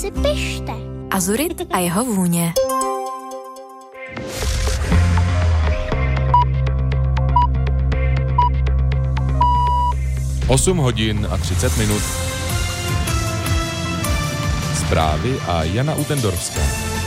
si pište. Azurit a jeho vůně. Osm hodin a 30 minut. Zprávy a Jana Utendorská.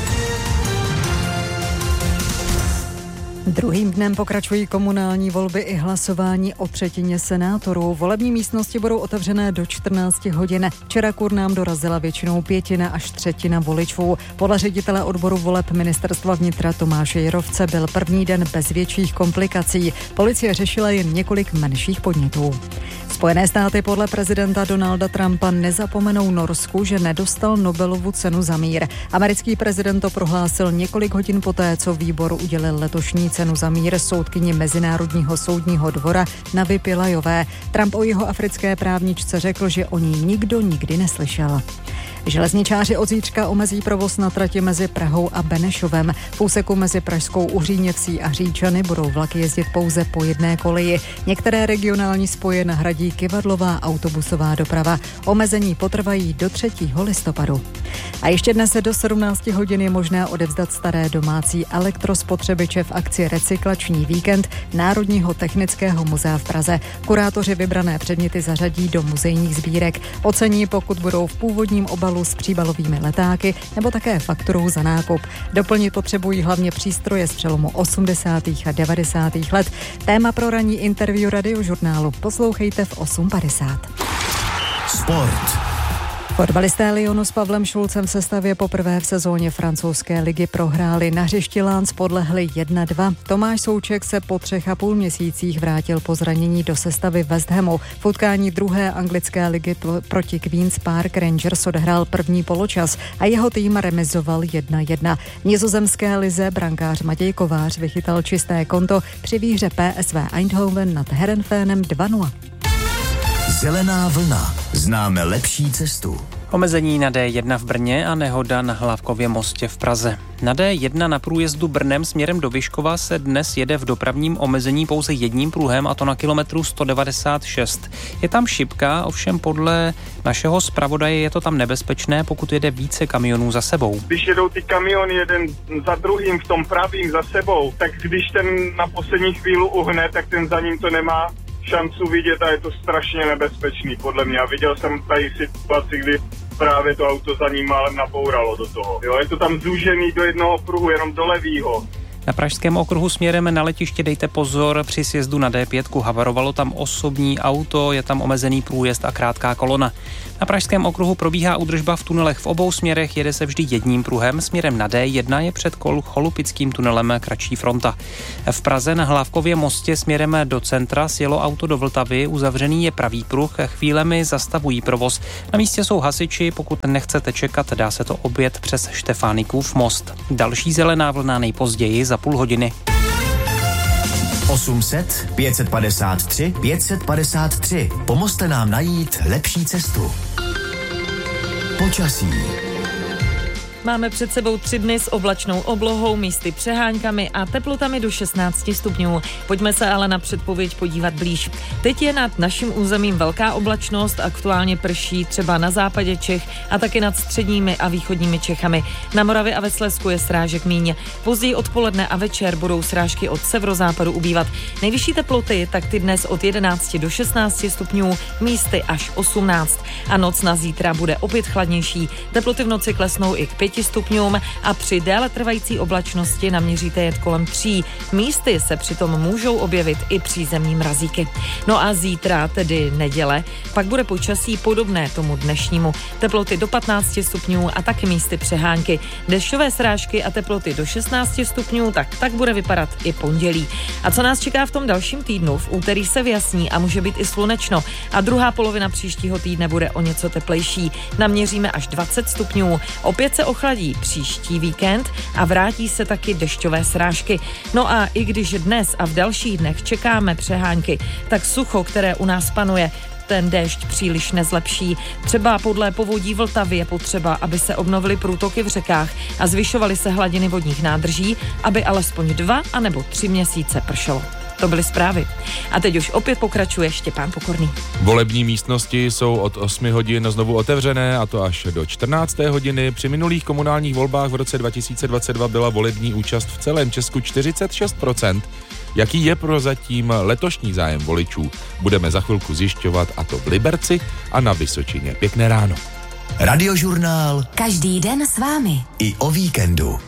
Druhým dnem pokračují komunální volby i hlasování o třetině senátorů. Volební místnosti budou otevřené do 14 hodin. Včera k urnám dorazila většinou 1/5 až 1/3 voličů. Podle ředitele odboru voleb Ministerstva vnitra Tomáše Jirovce byl první den bez větších komplikací. Policie řešila jen několik menších podnětů. Spojené státy podle prezidenta Donalda Trumpa nezapomenou Norsku, že nedostal Nobelovu cenu za mír. Americký prezident to prohlásil několik hodin poté, co výbor udělil letošní cenu za mír soudkyni Mezinárodního soudního dvora Navi Pillajové. Trump o jeho africké právničce řekl, že o ní nikdo nikdy neslyšel. Železničáři od zítřka omezí provoz na trati mezi Prahou a Benešovem. V úseku mezi Pražskou Uhříněvsí a Říčany budou vlaky jezdit pouze po jedné koleji. Některé regionální spoje nahradí kyvadlová autobusová doprava. Omezení potrvají do 3. listopadu. A ještě dnes do 17 hodin je možné odevzdat staré domácí elektrospotřebiče v akci Recyklační víkend Národního technického muzea v Praze. Kurátoři vybrané předměty zařadí do muzejních sbírek. Ocení, pokud budou v původním obalu s příbalovými letáky nebo také fakturou za nákup. Doplnit potřebují hlavně přístroje z přelomu 80. a 90. let. Téma pro ranní interview Radiožurnálu poslouchejte v 8:50. Sport. Fotbalisté Lyonu s Pavlem Šulcem v sestavě poprvé v sezóně francouzské ligy prohráli. Na hřišti Lens podlehli 1-2. Tomáš Souček se po 3,5 měsících vrátil po zranění do sestavy West Hamu. V utkání druhé anglické ligy proti Queen's Park Rangers odehrál první poločas a jeho tým remizoval 1-1. V nizozemské lize brankář Matěj Kovář vychytal čisté konto při výhře PSV Eindhoven nad Heerenveenem 2-0. Zelená vlna. Známe lepší cestu. Omezení na D1 v Brně a nehoda na Hlávkově mostě v Praze. Na D1 na průjezdu Brnem směrem do Vyškova se dnes jede v dopravním omezení pouze jedním pruhem, a to na kilometru 196. Je tam šipka, ovšem podle našeho zpravodaje je to tam nebezpečné, pokud jede více kamionů za sebou. Když jedou ty kamiony jeden za druhým v tom pravým za sebou, tak když ten na poslední chvíli uhne, tak ten za ním to nemá šancu vidět a je to strašně nebezpečný podle mě. A viděl jsem tady situaci, kdy právě to auto za ním málem nabouralo do toho. Jo, je to tam zúžený do jednoho pruhu, jenom do levýho. Na Pražském okruhu směrem na letiště dejte pozor, při sjezdu na D5 havarovalo tam osobní auto, je tam omezený průjezd a krátká kolona. Na Pražském okruhu probíhá údržba v tunelech v obou směrech, jede se vždy jedním pruhem, směrem na D1 je před Cholupickým tunelem kratší fronta. V Praze na Hlávkově mostě směrem do centra sjelo auto do Vltavy, uzavřený je pravý pruh, chvílemi zastavují provoz. Na místě jsou hasiči, pokud nechcete čekat, dá se to objet přes Štefánikův most. Další zelená vlna nejpozději za půl hodiny. 800 553 553. Pomozte nám najít lepší cestu. Počasí. Máme před sebou 3 dny s oblačnou oblohou, místy přeháňkami a teplotami do 16 stupňů. Pojďme se ale na předpověď podívat blíž. Teď je nad naším územím velká oblačnost, aktuálně prší třeba na západě Čech a taky nad středními a východními Čechami. Na Moravě a ve Slezsku je srážek míň. Později odpoledne a večer budou srážky od severozápadu ubývat. Nejvyšší teploty tak ty dnes od 11 do 16 stupňů, místy až 18. A noc na zítra bude opět chladnější. Teploty v noci klesnou i k 5 stupňům a při déle trvající oblačnosti naměříte jet kolem 3. Místy se přitom můžou objevit i přízemní mrazíky. No a zítra, tedy neděle, pak bude počasí podobné tomu dnešnímu. Teploty do 15 stupňů a taky místy přehánky. Dešťové srážky a teploty do 16 stupňů, tak bude vypadat i pondělí. A co nás čeká v tom dalším týdnu? V úterý se vyjasní a může být i slunečno. A druhá polovina příštího týdne bude o něco teplejší. Naměříme až 20 stupňů. Opět se ochladí příští víkend a vrátí se taky dešťové srážky. No a i když dnes a v dalších dnech čekáme přehánky, tak sucho, které u nás panuje, ten déšť příliš nezlepší. Třeba podle povodí Vltavy je potřeba, aby se obnovily průtoky v řekách a zvyšovaly se hladiny vodních nádrží, aby alespoň 2 anebo 3 měsíce pršelo. To byly zprávy. A teď už opět pokračuje Štěpán Pokorný. Volební místnosti jsou od 8 hodin znovu otevřené, a to až do 14. hodiny. Při minulých komunálních volbách v roce 2022 byla volební účast v celém Česku 46%. Jaký je prozatím letošní zájem voličů? Budeme za chvilku zjišťovat, a to v Liberci a na Vysočině. Pěkné ráno. Radiožurnál Každý den s vámi. i o víkendu.